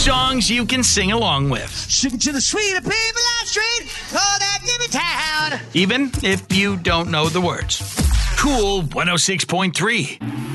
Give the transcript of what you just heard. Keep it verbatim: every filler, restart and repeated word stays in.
songs you can sing along with. Sugar to the sweet people on street, oh, that give me town. Even if you don't know the words. Cool one oh six point three.